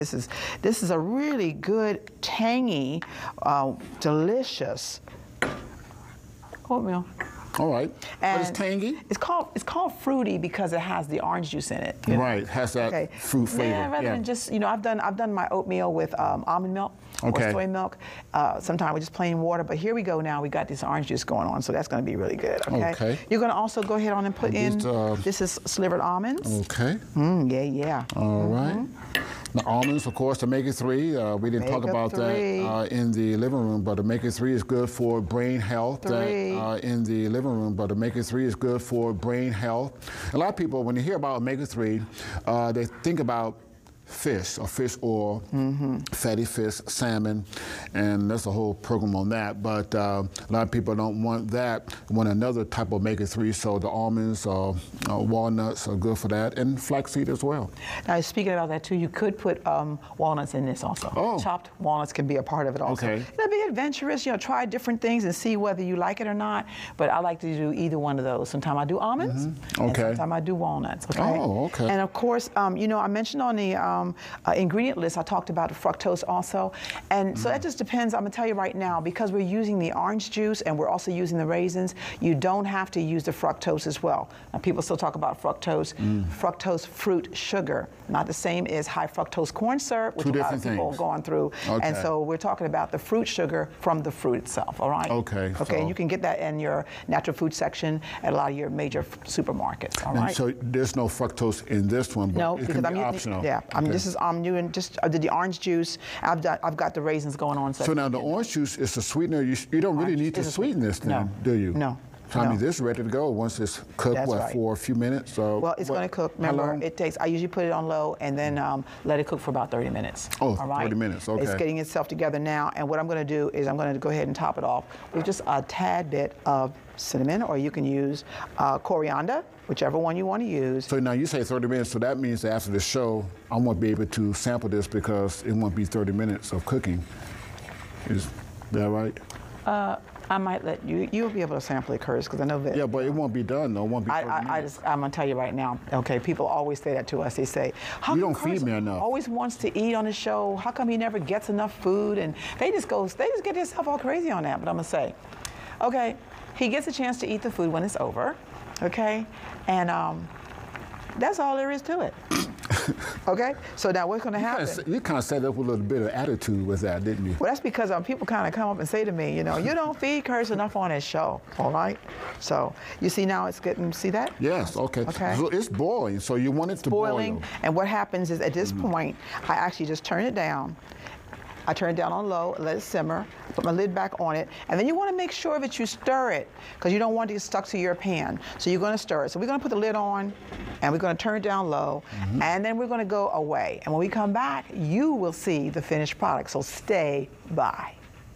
This is a really good, tangy, delicious oatmeal. All right. And but it's tangy? It's called fruity because it has the orange juice in it. Right, has that fruit flavor. Yeah, rather than just, I've done my oatmeal with almond milk or soy milk. Sometimes with just plain water, but here we go now. We got this orange juice going on, so that's going to be really good. Okay. You're going to also go ahead on and put in. This is slivered almonds. Okay. Yeah. All right. The almonds, of course, omega-3. We didn't talk about that in the living room, but omega-3 is good for brain health. In the living room, but omega-3 is good for brain health. A lot of people, when you hear about omega-3, they think about fish or fish oil, fatty fish, salmon, and there's a whole program on that. But a lot of people don't want that, want another type of omega-3, so the almonds, walnuts are good for that, and flaxseed as well. Now, speaking about that too, you could put walnuts in this also. Chopped walnuts can be a part of it also. Be adventurous, try different things and see whether you like it or not, but I like to do either one of those. Sometimes I do almonds, and sometimes I do walnuts, And of course, I mentioned on the ingredient list, I talked about the fructose also. And so that just depends. I'm going to tell you right now, because we're using the orange juice and we're also using the raisins, you don't have to use the fructose as well. Now, people still talk about fructose. Fructose fruit sugar, not the same as high fructose corn syrup, which a lot of people are going through. And so we're talking about the fruit sugar from the fruit itself, all right? Okay. And you can get that in your natural food section at a lot of your major supermarkets, all right? So there's no fructose in this one, but no, it because can be optional. This is I'm doing just the orange juice. I've got the raisins going on. So now the orange juice is a sweetener. You don't really need to sweeten this thing, do you? No. I mean, this is ready to go once it's cooked, for a few minutes? Well, it's going to cook. Remember, it takes, I usually put it on low and then let it cook for about 30 minutes. Oh, all right? 30 minutes, okay. It's getting itself together now, and what I'm going to do is I'm going to go ahead and top it off with just a tad bit of cinnamon, or you can use coriander, whichever one you want to use. So now you say 30 minutes, so that means that after the show, I won't be able to sample this because it won't be 30 minutes of cooking. Is that right? I might let you'll be able to sample it, Curtis, because I know that. Yeah, but it won't be done, though. It won't be 30 minutes. I'm going to tell you right now, okay, people always say that to us. They say, how you come don't feed me enough. Always wants to eat on the show. How come he never gets enough food? And they just get themselves all crazy on that. But I'm going to say, okay, he gets a chance to eat the food when it's over, okay? And that's all there is to it. Okay, so now what's going to happen? You kind of set up a little bit of attitude with that, didn't you? Well, that's because people kind of come up and say to me, you don't feed Curtis enough on his show, all right? So you see now it's getting, see that? Yes, okay. So it's boiling, so you want it to boil. And what happens is at this point, I actually just turn it down. I turn it down on low, let it simmer, put my lid back on it, and then you want to make sure that you stir it because you don't want it to get stuck to your pan. So you're going to stir it. So we're going to put the lid on, and we're going to turn it down low, and then we're going to go away. And when we come back, you will see the finished product. So stay by.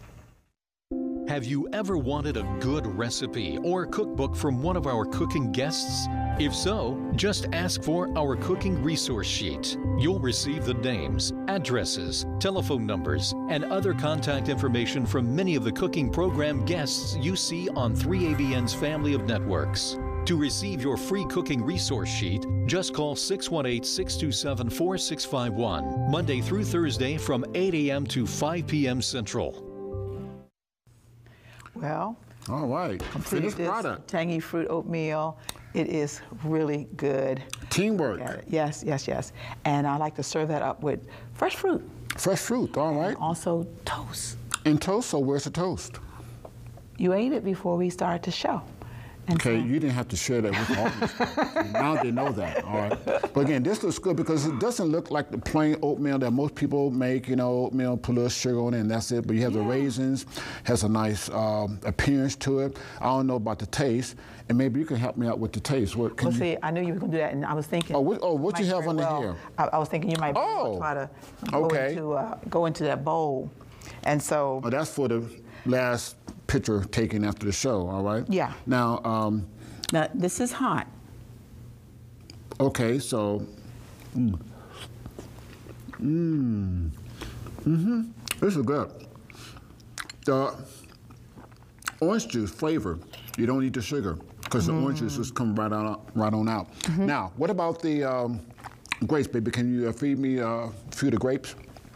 Have you ever wanted a good recipe or cookbook from one of our cooking guests? If so, just ask for our cooking resource sheet. You'll receive the names, addresses, telephone numbers, and other contact information from many of the cooking program guests you see on 3ABN's family of networks. To receive your free cooking resource sheet, just call 618-627-4651, Monday through Thursday from 8 a.m. to 5 p.m. Central. Well, all right, finished product. Tangy fruit oatmeal. It is really good. Teamwork. Yes. And I like to serve that up with fresh fruit. Fresh fruit, all right. And also toast. And toast, so where's the toast? You ate it before we started the show. And okay, you didn't have to share that with all of us. Now they know that, all right? But again, this looks good because it doesn't look like the plain oatmeal that most people make, oatmeal, put a little sugar on it, and that's it. But you have the raisins, has a nice appearance to it. I don't know about the taste, and maybe you can help me out with the taste. See, I knew you were going to do that, and I was thinking. What you have under here? I was thinking you might try to go into that bowl. And so. Oh, that's for the last picture taken after the show, all right? Yeah. Now, now this is hot. Okay, so, this is good. The orange juice flavor, you don't need the sugar because the orange juice just comes right on out. Now, what about the Grapes, baby. Can you feed me a few of the grapes?